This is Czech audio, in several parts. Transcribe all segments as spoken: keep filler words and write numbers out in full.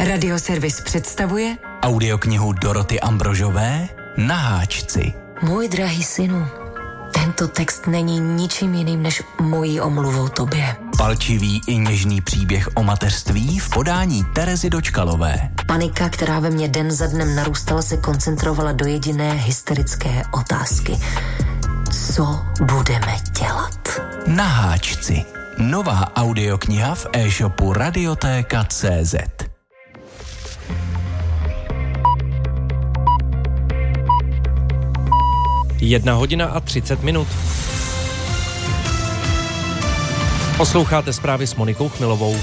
Radioservis představuje audioknihu Doroty Ambrožové Na háčci. Můj drahý synu, tento text není ničím jiným než mojí omluvou tobě. Palčivý i něžný příběh o mateřství v podání Terezy Dočkalové. Panika, která ve mně den za dnem narůstala, se koncentrovala do jediné hysterické otázky. Co budeme dělat? Na háčci. Nová audiokniha v e-shopu radioteka tečka cé zet. Jedna hodina a třicet minut. Posloucháte zprávy s Monikou Chmilovou.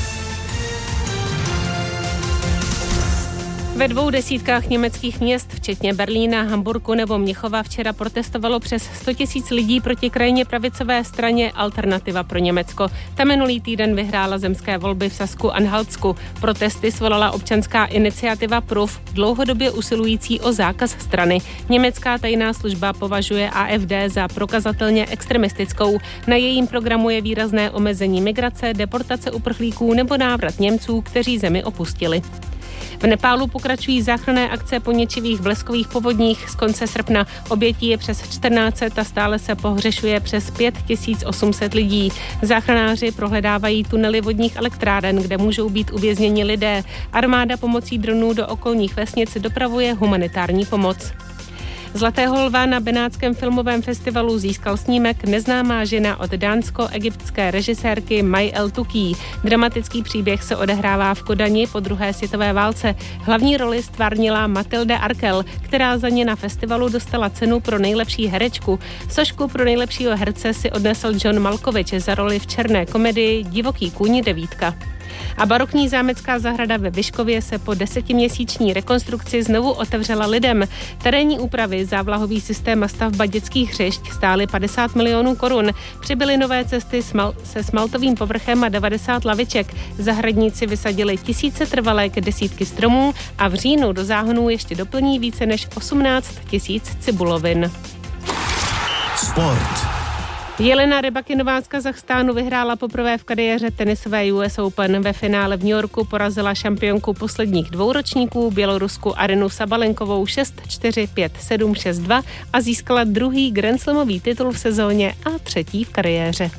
Ve dvou desítkách německých měst, včetně Berlína, Hamburku nebo Mnichova, včera protestovalo přes sto tisíc lidí proti krajně pravicové straně Alternativa pro Německo. Ta minulý týden vyhrála zemské volby v Sasku-Anhaltsku. Protesty svolala občanská iniciativa P R U F, dlouhodobě usilující o zákaz strany. Německá tajná služba považuje A F D za prokazatelně extremistickou. Na jejím programu je výrazné omezení migrace, deportace uprchlíků nebo návrat Němců, kteří zemi opustili. V Nepálu pokračují záchranné akce po ničivých bleskových povodních z konce srpna. Obětí je přes čtrnáct set a stále se pohřešuje přes pět tisíc osm set lidí. Záchranáři prohledávají tunely vodních elektráren, kde můžou být uvězněni lidé. Armáda pomocí dronů do okolních vesnic dopravuje humanitární pomoc. Zlatého lva na Benátském filmovém festivalu získal snímek Neznámá žena od dánsko-egyptské režisérky May El-Tuki. Dramatický příběh se odehrává v Kodani po druhé světové válce. Hlavní roli stvárnila Matilde Arkel, která za ně na festivalu dostala cenu pro nejlepší herečku. Sošku pro nejlepšího herce si odnesl John Malkovich za roli v černé komedii Divoký kůň devítka. A barokní zámecká zahrada ve Vyškově se po desetiměsíční rekonstrukci znovu otevřela lidem. Terénní úpravy, závlahový systém a stavba dětských hřišť stály padesát milionů korun. Přibyly nové cesty se smaltovým povrchem a devadesát laviček. Zahradníci vysadili tisíce trvalek, desítky stromů a v říjnu do záhonů ještě doplní více než osmnáct tisíc cibulovin. Sport. Jelena Rybakinová z Kazachstánu vyhrála poprvé v kariéře tenisové U S Open. Ve finále v New Yorku porazila šampionku posledních dvou ročníků Bělorusku Arinu Sabalenkovou šest čtyři, pět sedm, šest dva a získala druhý grandslamový titul v sezóně a třetí v kariéře.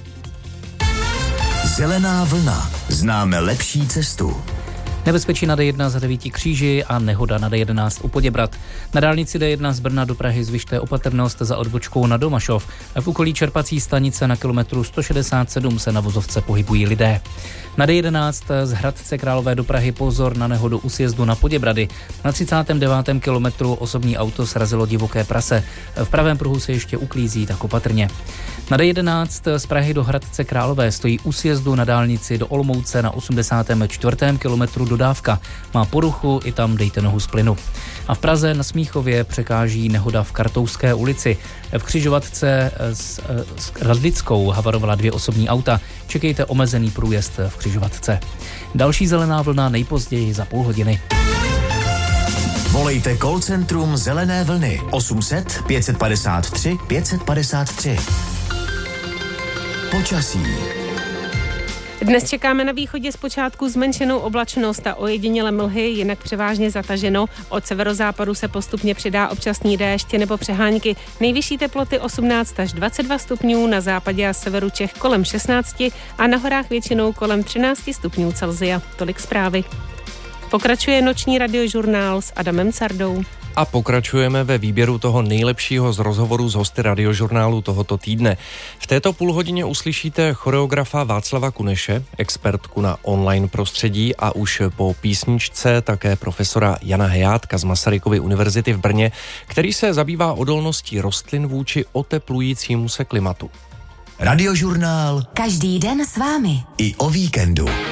Zelená vlna. Známe lepší cestu. Nebezpečí na D jedna za devíti kříži a nehoda na D jedenáct u Poděbrad. Na dálnici D jedna z Brna do Prahy zvyšte opatrnost za odbočkou na Domašov. V okolí čerpací stanice na kilometru sto šedesát sedm se na vozovce pohybují lidé. Na D jedenáct z Hradce Králové do Prahy pozor na nehodu u sjezdu na Poděbrady. Na třicátém devátém kilometru osobní auto srazilo divoké prase. V pravém pruhu se ještě uklízí, tak opatrně. Na D jedenáct z Prahy do Hradce Králové stojí u sjezdu na dálnici do Olomouce na osmdesátém čtvrtém kilometru dodávka. Má poruchu, i tam dejte nohu z plynu. A v Praze na Smíchově překáží nehoda v Kartouské ulici. V křižovatce s, s Radlickou havarovala dvě osobní auta. Čekejte omezený průjezd v křižovatce. Další zelená vlna nejpozději za půl hodiny. Volejte call centrum Zelené vlny osm set, pět padesát tři, pět padesát tři. Počasí. Dnes čekáme na východě zpočátku zmenšenou oblačnost a ojedinělé mlhy, jinak převážně zataženo. Od severozápadu se postupně přidá občasný déšť nebo přehánky. Nejvyšší teploty osmnáct až dvacet dva stupňů, na západě a severu Čech kolem šestnáct a na horách většinou kolem třináct stupňů Celsia. Tolik zprávy. Pokračuje noční radiožurnál s Adamem Cardou. A pokračujeme ve výběru toho nejlepšího z rozhovorů s hosty radiožurnálu tohoto týdne. V této půlhodině uslyšíte choreografa Václava Kuneše, expertku na online prostředí a už po písničce také profesora Jana Hejátka z Masarykovy univerzity v Brně, který se zabývá odolností rostlin vůči oteplujícímu se klimatu. Radiožurnál. Každý den s vámi. I o víkendu.